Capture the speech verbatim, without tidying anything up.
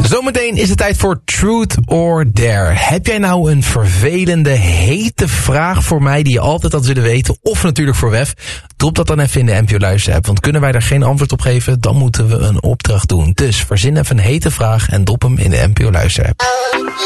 Zometeen is het tijd voor Truth or Dare. Heb jij nou een vervelende, hete vraag voor mij die je altijd had willen weten? Of natuurlijk voor Wef? Drop dat dan even in de N P O Luister app. Want kunnen wij daar geen antwoord op geven, dan moeten we een opdracht doen. Dus verzin even een hete vraag en drop hem in de N P O Luister app.